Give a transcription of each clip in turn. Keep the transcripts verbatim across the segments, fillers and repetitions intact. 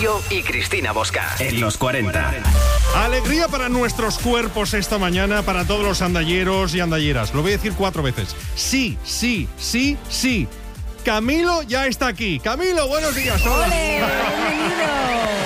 Rocío y Cristina Bosca en los cuarenta. Alegría para nuestros cuerpos esta mañana, para todos los andalleros y andalleras. Lo voy a decir cuatro veces. Sí, sí, sí, sí. Camilo ya está aquí. Camilo, buenos días. ¡Ole! ¡Bienvenido!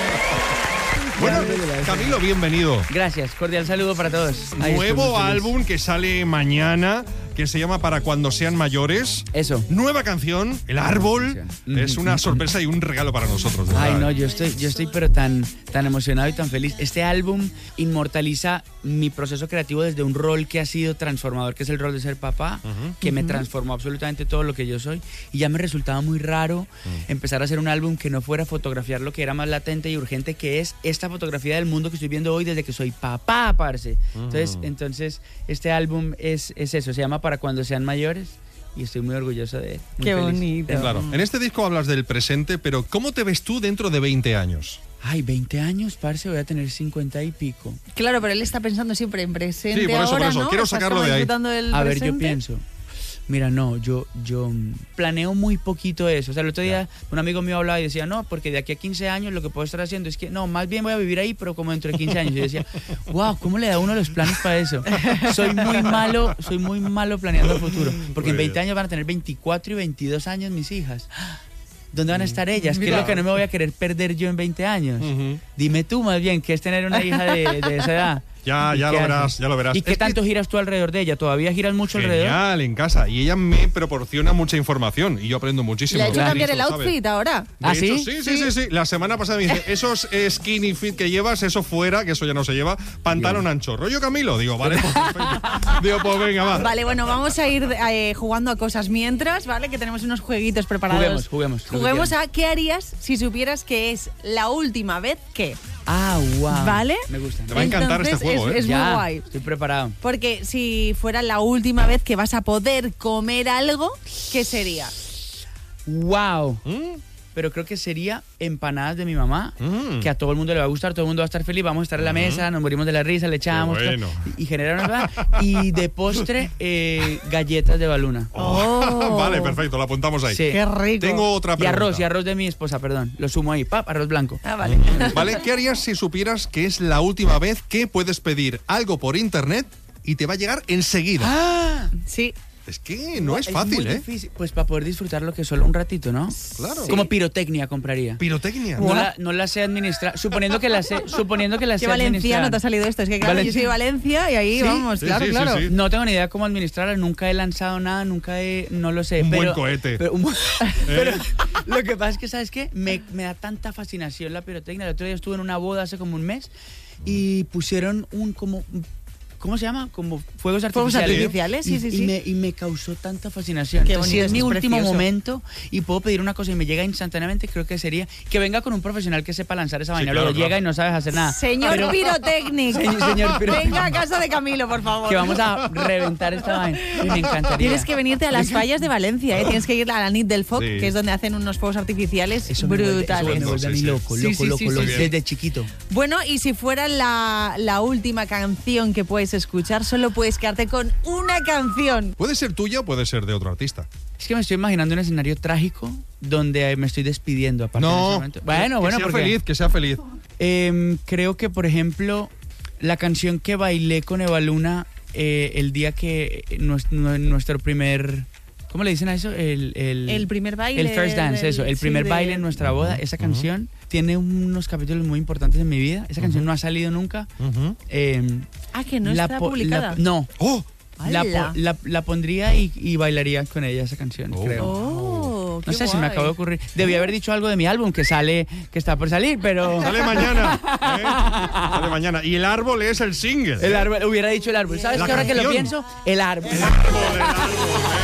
Bueno, Camilo, bienvenido. Gracias, cordial saludo para todos. Ahí Nuevo álbum que sale mañana, que se llama Para cuando sean mayores. Eso. Nueva canción, El Árbol. Es una sorpresa y un regalo para nosotros. ¿verdad? Ay, no, yo estoy, yo estoy pero tan, tan emocionado y tan feliz. Este álbum inmortaliza mi proceso creativo desde un rol que ha sido transformador, que es el rol de ser papá, uh-huh. que me transformó absolutamente todo lo que yo soy. Y ya me resultaba muy raro uh-huh. empezar a hacer un álbum que no fuera fotografiar lo que era más latente y urgente, que es esta fotografía del mundo que estoy viendo hoy desde que soy papá, parce. Uh-huh. Entonces, entonces, este álbum es, es eso, se llama Para cuando sean mayores. Y estoy muy orgulloso de él. Qué feliz. Bonito. Claro. En este disco hablas del presente, pero ¿cómo te ves tú dentro de veinte años? Ay, veinte años, parce, voy a tener cincuenta y pico. Claro, pero él está pensando siempre en presente. Sí, por eso, ahora, por eso. ¿no? Quiero sacarlo de ahí. A ver, yo pienso. Mira, no, yo, yo planeo muy poquito eso. O sea, el otro día un amigo mío hablaba y decía, no, porque de aquí a quince años lo que puedo estar haciendo es que, no, más bien voy a vivir ahí, pero como dentro de quince años. Y yo decía, wow, ¿cómo le da uno los planes para eso? Soy muy malo, soy muy malo planeando el futuro. Porque en veinte años van a tener veinticuatro y veintidós años mis hijas. ¿Dónde van a estar ellas? ¿Qué es lo que no me voy a querer perder yo en veinte años? Uh-huh. Dime tú más bien, ¿qué es tener una hija de, de esa edad? Ya, ya lo verás, haces? ya lo verás. ¿Y qué es tanto que... giras tú alrededor de ella? ¿Todavía giras mucho Genial, alrededor? Genial, en casa. Y ella me proporciona mucha información y yo aprendo muchísimo. ¿Le ha hecho claro. cambiar el outfit ahora? ¿Ah, hecho, sí? sí? Sí, sí, sí. La semana pasada me dice, esos skinny fit que llevas, eso fuera, que eso ya no se lleva, pantalón Bien. ancho. ¿Rollo Camilo? Digo, vale, pues perfecto. Digo, pues venga, va. Vale, bueno, vamos a ir eh, jugando a cosas mientras, ¿vale? Que tenemos unos jueguitos preparados. Juguemos, juguemos. Juguemos a ¿qué harías si supieras que es la última vez que? Ah, wow. ¿Vale? Me gusta. Te va a encantar Entonces, este juego, es, ¿eh? Es ya, muy guay. Estoy preparado. Porque si fuera la última vez que vas a poder comer algo, ¿qué sería? Wow. ¿Mm? Pero creo que sería empanadas de mi mamá, mm. que a todo el mundo le va a gustar, todo el mundo va a estar feliz, vamos a estar en la mesa, nos morimos de la risa, le echamos bueno. todo, y, y generar una... Y de postre, eh, galletas de Baluna. Oh. Vale, perfecto, lo apuntamos ahí. Sí. Qué rico. Tengo otra pregunta. Y arroz, y arroz de mi esposa, perdón. Lo sumo ahí, pap, arroz blanco. Ah, vale. Vale, ¿qué harías si supieras que es la última vez que puedes pedir algo por internet y te va a llegar enseguida? ¡Ah! Sí. Es que no es, es fácil, muy ¿eh? difícil. Pues para poder disfrutarlo que solo un ratito, ¿no? Claro. Sí. Como pirotecnia compraría. Pirotecnia. No la, no la sé administrar. Suponiendo que la sé, suponiendo que la sé ¿Qué valenciano administrar. te ha salido esto? Es que claro, Valencia. yo soy de Valencia y ahí ¿Sí? vamos, Sí, claro, sí, claro. sí, sí. No tengo ni idea cómo administrarla, nunca he lanzado nada, nunca he, no lo sé. Un pero, buen cohete. Pero, un bu- ¿Eh? pero lo que pasa es que, ¿sabes qué? Me, me da tanta fascinación la pirotecnia. El otro día estuve en una boda hace como un mes y pusieron un como... ¿Cómo se llama? Como fuegos artificiales. Fuegos artificiales, sí, y, sí, y sí. Me, y me causó tanta fascinación. Qué Entonces, si bonito, es mi es último precioso. momento y puedo pedir una cosa y me llega instantáneamente, creo que sería que venga con un profesional que sepa lanzar esa Sí, vaina. claro, Luego claro. llega y no sabes hacer nada. Señor Pero- Pirotecnic. Señor- señor Pirotecnic. Venga a casa de Camilo, por favor. Que vamos a reventar esta vaina. Y me encantaría. Tienes que venirte a las fallas de Valencia, ¿eh? Tienes que ir a la Nit del Foc, Sí. que es donde hacen unos fuegos artificiales Eso me vuelve- brutales. Eso me vuelve a mí Sí, sí. loco, Sí, loco, sí, loco, sí, loco, sí. desde chiquito. Bueno, y si fuera la, la última canción que puedes escuchar, solo puedes quedarte con una canción. Puede ser tuya o puede ser de otro artista. Es que me estoy imaginando un escenario trágico donde me estoy despidiendo a partir de ese No, momento. Bueno, que bueno, sea porque feliz, que sea feliz. eh, creo que, por ejemplo, la canción que bailé con Eva Luna eh, el día que nuestro, nuestro primer... ¿Cómo le dicen a eso? El, el, El primer baile. el first dance, del- eso. El sí, primer de- baile en nuestra boda. Esa canción tiene unos capítulos muy importantes en mi vida. Esa canción no ha salido nunca. Uh-huh. Eh, Ah, que no la está po- publicada. la- no. ¡Oh! La, ¡Hala! po- la, la pondría y, y bailaría con ella esa canción, Oh. creo. Oh, No qué sé, se me guay. acabó de ocurrir. Debí haber dicho algo de mi álbum que sale, que está por salir, pero... Sale mañana. ¿eh? Sale mañana. Y el árbol es el single. El árbol, hubiera dicho el árbol. ¿Sabes La qué? Ahora que lo canción. pienso, el árbol. El árbol, el árbol.